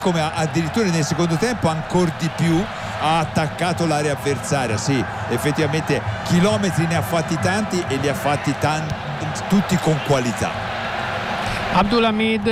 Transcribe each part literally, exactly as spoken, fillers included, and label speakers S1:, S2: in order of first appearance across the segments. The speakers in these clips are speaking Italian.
S1: come addirittura nel secondo tempo ancora di più ha attaccato l'area avversaria. Sì, effettivamente chilometri ne ha fatti tanti e li ha fatti tanti, tutti con qualità.
S2: Abdulhamid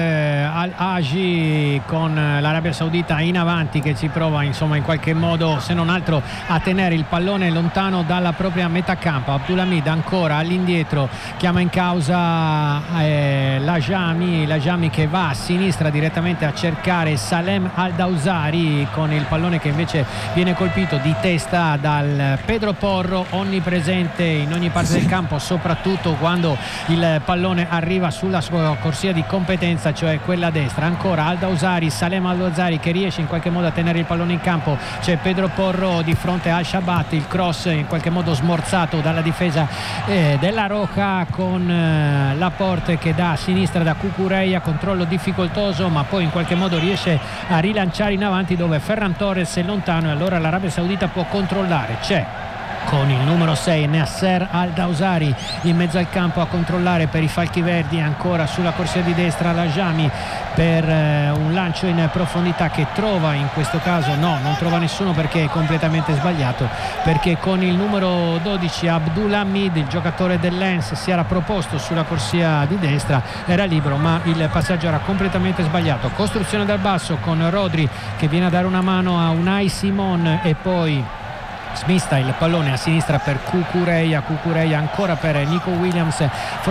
S2: Al-Aji con l'Arabia Saudita in avanti, che si prova insomma in qualche modo, se non altro, a tenere il pallone lontano dalla propria metà campo. Abdulhamid ancora all'indietro, chiama in causa eh, Lajami Lajami che va a sinistra direttamente a cercare Salem Al-Dawsari, con il pallone che invece viene colpito di testa dal Pedro Porro, onnipresente in ogni parte del campo, soprattutto quando il pallone arriva sulla sua corsia di competenza, cioè quella destra. Ancora Al-Dawsari, Salem Al-Dawsari che riesce in qualche modo a tenere il pallone in campo, c'è Pedro Porro di fronte a Al-Shabat, il cross in qualche modo smorzato dalla difesa eh, della Roja, con eh, Laporte che dà a sinistra da Cucurella, controllo difficoltoso, ma poi in qualche modo riesce a rilanciare in avanti dove Ferran Torres è lontano, e allora l'Arabia Saudita può controllare. C'è con il numero sei Nasser Al-Dawsari in mezzo al campo a controllare per i falchi verdi, ancora sulla corsia di destra Lajami per eh, un lancio in profondità che trova, in questo caso no, non trova nessuno perché è completamente sbagliato, perché con il numero dodici Abdulhamid, il giocatore del Lens, si era proposto sulla corsia di destra, era libero ma il passaggio era completamente sbagliato. Costruzione dal basso con Rodri che viene a dare una mano a Unai Simon e poi smista il pallone a sinistra per Cucurella, Cucurella ancora per Nico Williams.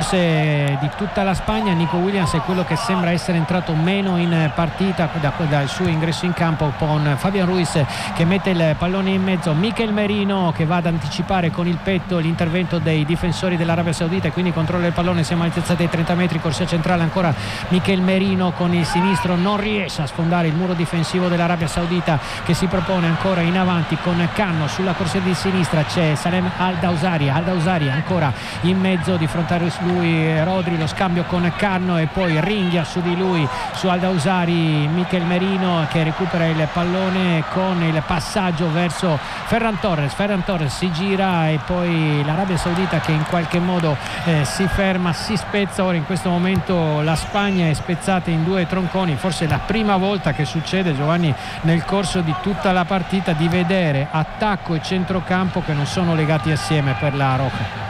S2: Forse di tutta la Spagna Nico Williams è quello che sembra essere entrato meno in partita da, dal suo ingresso in campo, con Fabian Ruiz che mette il pallone in mezzo, Mikel Merino che va ad anticipare con il petto l'intervento dei difensori dell'Arabia Saudita e quindi controlla il pallone. Siamo all'altezza dei trenta metri, corsia centrale, ancora Mikel Merino con il sinistro, non riesce a sfondare il muro difensivo dell'Arabia Saudita che si propone ancora in avanti con Canno. Sulla corsia di sinistra c'è Salem Al-Dawsari, Al-Dawsari ancora in mezzo, di fronte a lui Rodri, lo scambio con Canno e poi ringhia su di lui, su Al-Dawsari, Mikel Merino che recupera il pallone con il passaggio verso Ferran Torres. Ferran Torres si gira e poi l'Arabia Saudita che in qualche modo eh, si ferma, si spezza. Ora in questo momento la Spagna è spezzata in due tronconi, forse è la prima volta che succede, Giovanni, nel corso di tutta la partita, di vedere attacco e centrocampo che non sono legati assieme per la Roja.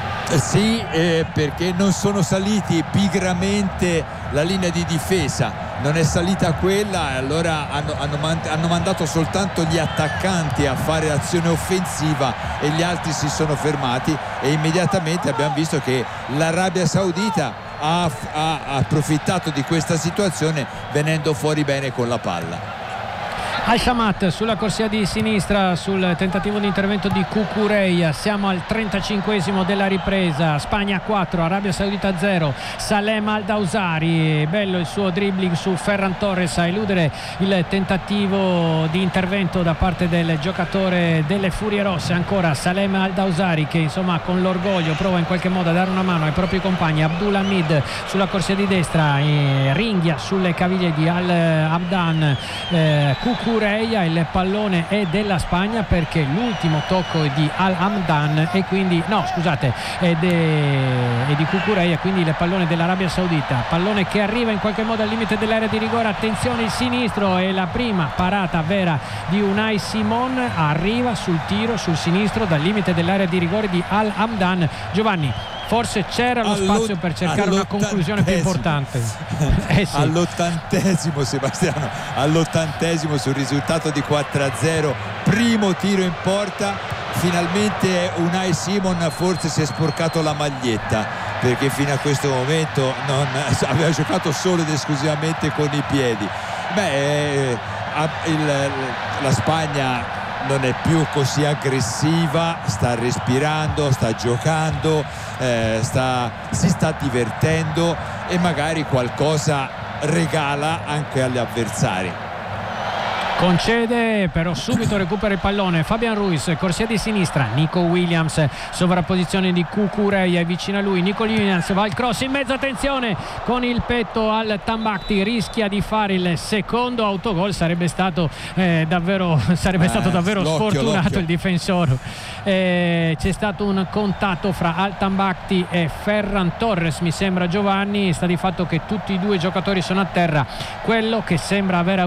S1: Sì, eh, perché non sono saliti pigramente la linea di difesa, non è salita quella, e allora hanno, hanno, man- hanno mandato soltanto gli attaccanti a fare azione offensiva e gli altri si sono fermati, e immediatamente abbiamo visto che l'Arabia Saudita ha, ha approfittato di questa situazione venendo fuori bene con la palla.
S2: Al-Shamat sulla corsia di sinistra sul tentativo di intervento di Cucurella. Siamo al trentacinquesimo della ripresa, Spagna quattro, Arabia Saudita zero. Salem Al-Dawsari, bello il suo dribbling su Ferran Torres a eludere il tentativo di intervento da parte del giocatore delle Furie Rosse. Ancora Salem Al-Dawsari che insomma con l'orgoglio prova in qualche modo a dare una mano ai propri compagni. Abdulhamid sulla corsia di destra, e ringhia sulle caviglie di Al-Abdan. eh, Cucurella, il pallone è della Spagna perché l'ultimo tocco è di Al-Hamdan e quindi no scusate è, de, è di Cucurella, quindi il pallone dell'Arabia Saudita, pallone che arriva in qualche modo al limite dell'area di rigore. Attenzione, il sinistro, e la prima parata vera di Unai Simon arriva sul tiro sul sinistro dal limite dell'area di rigore di Al-Hamdan. Giovanni, forse c'era lo spazio per cercare una conclusione più importante. Eh sì.
S1: All'ottantesimo, Sebastiano, all'ottantesimo sul risultato di quattro a zero, primo tiro in porta. Finalmente Unai Simon forse si è sporcato la maglietta, perché fino a questo momento non aveva giocato solo ed esclusivamente con i piedi. Beh, il, la Spagna non è più così aggressiva, sta respirando, sta giocando, eh, sta, si sta divertendo e magari qualcosa regala anche agli avversari.
S2: Concede, però subito recupera il pallone Fabian Ruiz, corsia di sinistra, Nico Williams, sovrapposizione di Cucurella, è vicino a lui Nico Williams, va al cross in mezzo, attenzione con il petto al Tambakti, rischia di fare il secondo autogol, sarebbe stato eh, davvero sarebbe eh, stato davvero l'occhio, sfortunato l'occhio. Il difensore. Eh, c'è stato un contatto fra Al Tambakti e Ferran Torres, mi sembra, Giovanni. Sta di fatto che tutti i due giocatori sono a terra. Quello che sembra aver